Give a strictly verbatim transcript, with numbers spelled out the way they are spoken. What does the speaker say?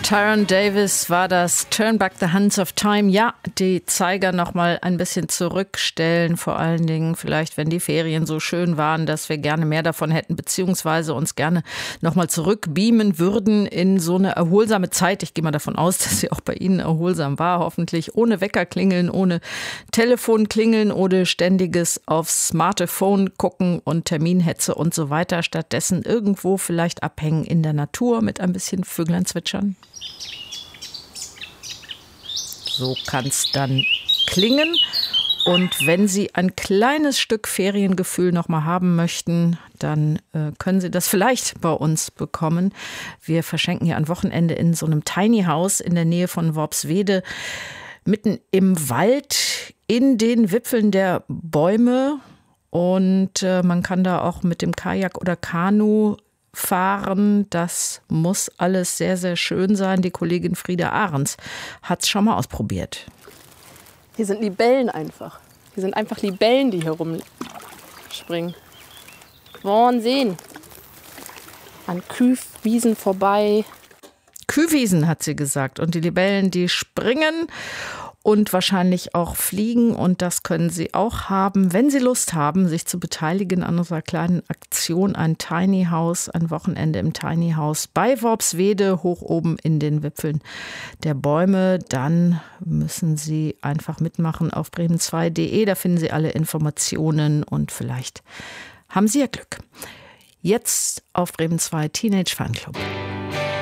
Tyron Davis war das. Turn Back the Hands of Time. Ja, die Zeiger noch mal ein bisschen zurückstellen. Vor allen Dingen vielleicht, wenn die Ferien so schön waren, dass wir gerne mehr davon hätten, beziehungsweise uns gerne noch mal zurückbeamen würden in so eine erholsame Zeit. Ich gehe mal davon aus, dass sie auch bei Ihnen erholsam war, hoffentlich. Ohne Wecker klingeln, ohne Telefon klingeln, ohne ständiges aufs Smartphone gucken und Terminhetze und so weiter. Stattdessen irgendwo vielleicht abhängen in der Natur mit ein bisschen Vöglein zwitschern. So kann es dann klingen. Und wenn Sie ein kleines Stück Feriengefühl noch mal haben möchten, dann äh, können Sie das vielleicht bei uns bekommen. Wir verschenken ja ein Wochenende in so einem Tiny House in der Nähe von Worpswede, mitten im Wald, in den Wipfeln der Bäume. Und äh, man kann da auch mit dem Kajak oder Kanu fahren. Das muss alles sehr, sehr schön sein. Die Kollegin Frieda Ahrens hat es schon mal ausprobiert. Hier sind Libellen einfach. Hier sind einfach Libellen, die hier rumspringen. Wollen sehen. An Kühwiesen vorbei. Kühwiesen, hat sie gesagt. Und die Libellen, die springen und wahrscheinlich auch fliegen. Und das können Sie auch haben, wenn Sie Lust haben, sich zu beteiligen an unserer kleinen Aktion. Ein Tiny House, ein Wochenende im Tiny House bei Worpswede, hoch oben in den Wipfeln der Bäume. Dann müssen Sie einfach mitmachen auf bremen zwei punkt de. Da finden Sie alle Informationen und vielleicht haben Sie ja Glück. Jetzt auf Bremen zwei Teenage Fanclub.